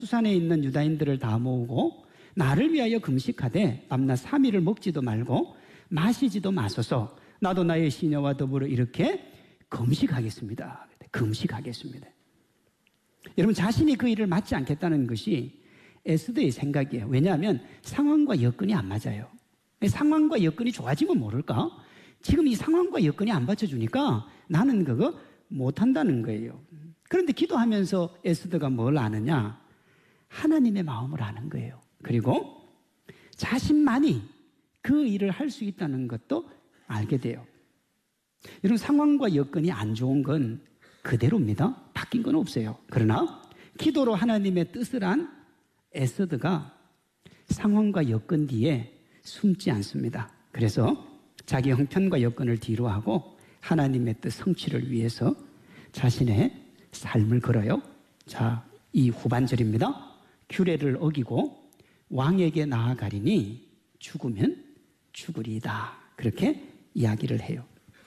수산에 있는 유다인들을 다 모으고 나를 위하여 금식하되 밤낮 3일을 먹지도 말고 마시지도 마소서. 나도 나의 시녀와 더불어 이렇게 금식하겠습니다. 금식하겠습니다. 여러분, 자신이 그 일을 맡지 않겠다는 것이 에스더의 생각이에요. 왜냐하면 상황과 여건이 안 맞아요. 상황과 여건이 좋아지면 모를까? 지금 이 상황과 여건이 안 받쳐주니까 나는 그거 못한다는 거예요. 그런데 기도하면서 에스더가 뭘 아느냐? 하나님의 마음을 아는 거예요. 그리고 자신만이 그 일을 할 수 있다는 것도 알게 돼요. 여러분, 상황과 여건이 안 좋은 건 그대로입니다. 바뀐 건 없어요. 그러나 기도로 하나님의 뜻을 안 에스더가 상황과 여건 뒤에 숨지 않습니다. 그래서 자기 형편과 여건을 뒤로 하고 하나님의 뜻 성취를 위해서 자신의 삶을 걸어요. 자, 이 후반절입니다. 규례를 어기고 왕에게 나아가리니 죽으면 죽으리이다. 그렇게 이야기를 해요.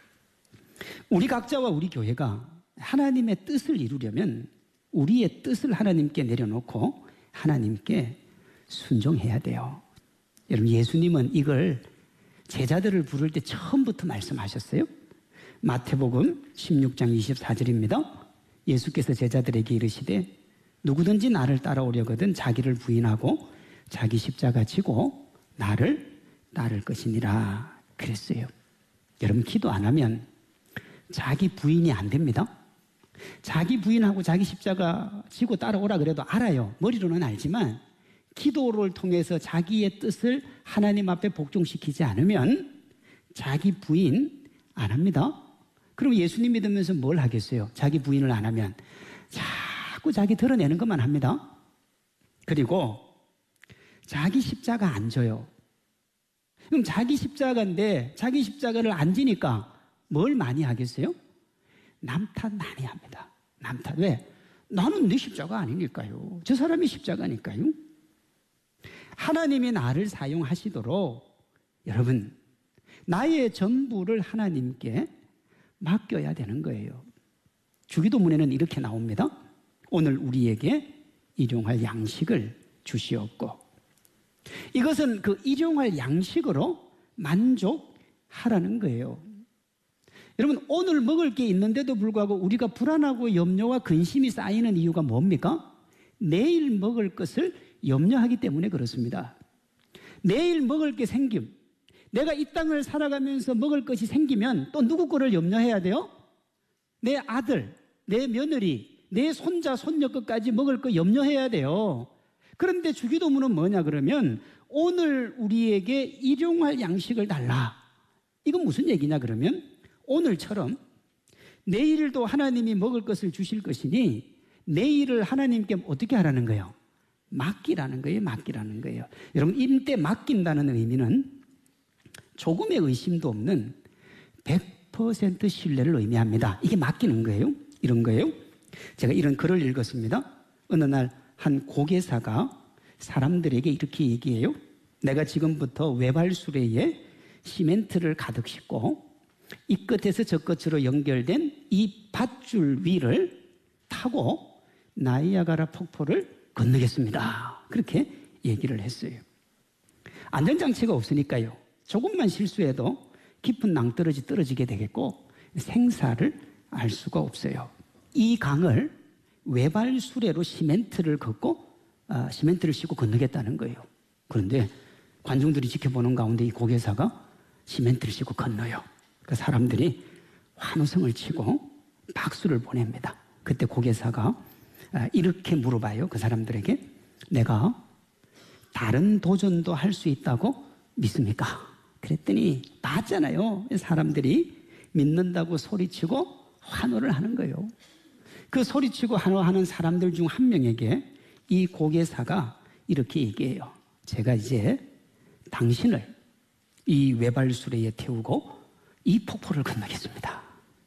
우리 각자와 우리 교회가 하나님의 뜻을 이루려면 우리의 뜻을 하나님께 내려놓고 하나님께 순종해야 돼요. 여러분, 예수님은 이걸 제자들을 부를 때 처음부터 말씀하셨어요. 마태복음 16장 24절입니다. 예수께서 제자들에게 이르시되 누구든지 나를 따라오려거든 자기를 부인하고 자기 십자가 지고 나를 따를 것이니라 그랬어요. 여러분, 기도 안 하면 자기 부인이 안 됩니다. 자기 부인하고 자기 십자가 지고 따라오라 그래도 알아요. 머리로는 알지만 기도를 통해서 자기의 뜻을 하나님 앞에 복종시키지 않으면 자기 부인 안 합니다. 그럼 예수님 믿으면서 뭘 하겠어요? 자기 부인을 안 하면 자꾸 자기 드러내는 것만 합니다. 그리고 자기 십자가 안 져요. 그럼 자기 십자가인데 자기 십자가를 안 지니까 뭘 많이 하겠어요? 남 탓 많이 합니다. 남 탓. 왜? 나는 내 십자가 아니니까요. 저 사람이 십자가니까요. 하나님이 나를 사용하시도록 여러분, 나의 전부를 하나님께 맡겨야 되는 거예요. 주기도문에는 이렇게 나옵니다. 오늘 우리에게 일용할 양식을 주시옵고. 이것은 그 일용할 양식으로 만족하라는 거예요. 여러분, 오늘 먹을 게 있는데도 불구하고 우리가 불안하고 염려와 근심이 쌓이는 이유가 뭡니까? 내일 먹을 것을 염려하기 때문에 그렇습니다. 내일 먹을 게 생김, 내가 이 땅을 살아가면서 먹을 것이 생기면 또 누구 거를 염려해야 돼요? 내 아들, 내 며느리, 내 손자, 손녀 것까지 먹을 거 염려해야 돼요. 그런데 주기도문은 뭐냐 그러면 오늘 우리에게 일용할 양식을 달라. 이건 무슨 얘기냐 그러면 오늘처럼 내일도 하나님이 먹을 것을 주실 것이니 내일을 하나님께 어떻게 하라는 거예요? 맡기라는 거예요. 맡기라는 거예요. 여러분, 이때 맡긴다는 의미는 조금의 의심도 없는 100% 신뢰를 의미합니다. 이게 맡기는 거예요. 이런 거예요. 제가 이런 글을 읽었습니다. 어느 날 한 고개사가 사람들에게 이렇게 얘기해요. 내가 지금부터 외발수레에 시멘트를 가득 싣고 이 끝에서 저 끝으로 연결된 이 밧줄 위를 타고 나이아가라 폭포를 건너겠습니다. 그렇게 얘기를 했어요. 안전장치가 없으니까요. 조금만 실수해도 깊은 낭떠러지 떨어지게 되겠고 생사를 알 수가 없어요. 이 강을 외발수레로 시멘트를 싣고 시멘트를 싣고 건너겠다는 거예요. 그런데 관중들이 지켜보는 가운데 이 고개사가 시멘트를 싣고 건너요. 그 사람들이 환호성을 치고 박수를 보냅니다. 그때 고개사가 이렇게 물어봐요. 그 사람들에게 내가 다른 도전도 할 수 있다고 믿습니까? 그랬더니 봤잖아요. 사람들이 믿는다고 소리치고 환호를 하는 거예요. 그 소리치고 환호하는 사람들 중 한 명에게 이 고개사가 이렇게 얘기해요. 제가 이제 당신을 이 외발수레에 태우고 이 폭포를 건너겠습니다.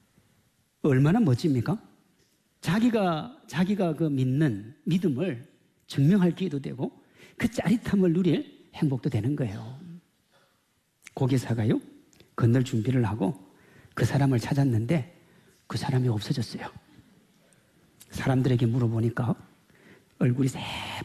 얼마나 멋집니까? 자기가 그 믿는 믿음을 증명할 기회도 되고 그 짜릿함을 누릴 행복도 되는 거예요. 고개사가요, 건널 준비를 하고 그 사람을 찾았는데 그 사람이 없어졌어요. 사람들에게 물어보니까 얼굴이